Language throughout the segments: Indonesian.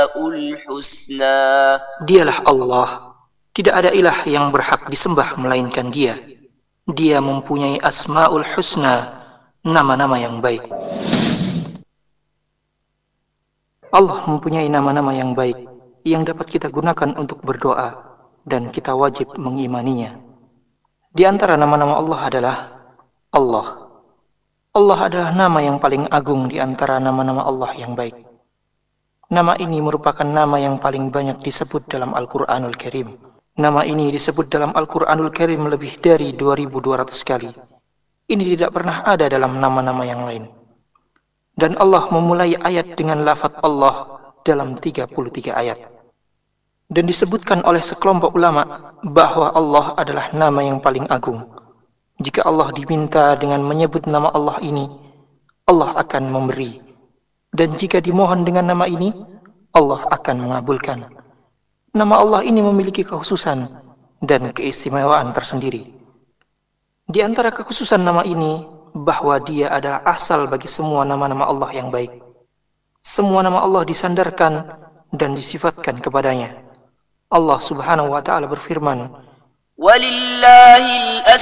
الحسنى. Dialah Allah, tidak ada ilah yang berhak disembah melainkan Dia. Dia mempunyai Asmaul Husna, nama-nama yang baik. Allah mempunyai nama-nama yang baik yang dapat kita gunakan untuk berdoa, dan kita wajib mengimaninya. Di antara nama-nama Allah adalah Allah. Allah adalah nama yang paling agung di antara nama-nama Allah yang baik. Nama ini merupakan nama yang paling banyak disebut dalam Al-Quranul Karim. Nama ini disebut dalam Al-Quranul Karim lebih dari 2200 kali. Ini tidak pernah ada dalam nama-nama yang lain. Dan Allah memulai ayat dengan lafaz Allah dalam 33 ayat. Dan disebutkan oleh sekelompok ulama bahwa Allah adalah nama yang paling agung. Jika Allah diminta dengan menyebut nama Allah ini, Allah akan memberi. Dan jika dimohon dengan nama ini, Allah akan mengabulkan. Nama Allah ini memiliki kekhususan dan keistimewaan tersendiri. Di antara kekhususan nama ini, bahwa Dia adalah asal bagi semua nama-nama Allah yang baik. Semua nama Allah disandarkan dan disifatkan kepadanya. Allah Subhanahu wa Ta'ala berfirman, "Walillahil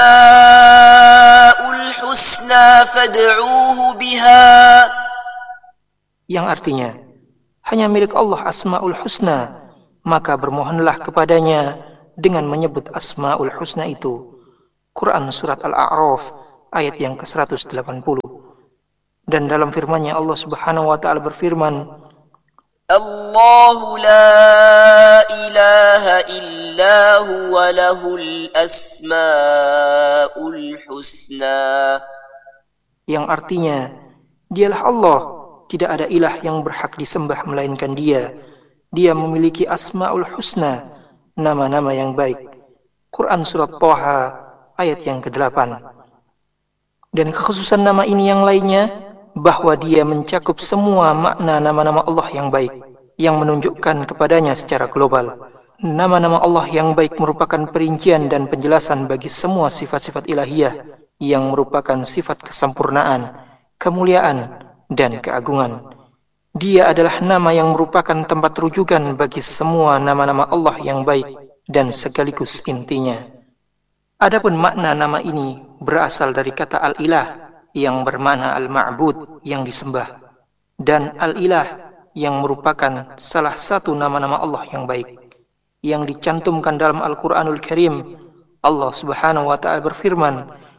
asmaul husna fad'uuhu biha." Yang artinya, hanya milik Allah Asmaul Husna, maka bermohonlah kepadanya dengan menyebut Asmaul Husna itu. Quran Surat Al-A'raf ayat yang ke-180. Dan dalam firman-Nya Allah Subhanahu wa Ta'ala berfirman, Allahu la ilaha illa huwa lahul asmaul husna. Yang artinya, Dialah Allah, tidak ada ilah yang berhak disembah melainkan Dia. Dia memiliki Asmaul Husna, nama-nama yang baik. Quran Surat Thaha ayat yang ke-8. Dan kekhususan nama ini yang lainnya, bahwa Dia mencakup semua makna nama-nama Allah yang baik, yang menunjukkan kepadanya secara global. Nama-nama Allah yang baik merupakan perincian dan penjelasan bagi semua sifat-sifat ilahiyah yang merupakan sifat kesempurnaan, kemuliaan, dan keagungan. Dia adalah nama yang merupakan tempat rujukan bagi semua nama-nama Allah yang baik dan sekaligus intinya. Adapun makna nama ini berasal dari kata al-ilah yang bermakna al-ma'bud yang disembah, dan al-ilah yang merupakan salah satu nama-nama Allah yang baik yang dicantumkan dalam Al-Quranul Karim. Allah Subhanahu wa Ta'ala berfirman,